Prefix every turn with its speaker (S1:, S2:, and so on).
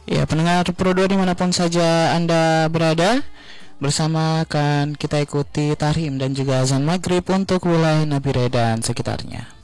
S1: Ya, pendengar Pro 2 dimanapun saja Anda berada, bersama akan kita ikuti tahrim dan juga azan maghrib untuk wilayah Nabire dan sekitarnya.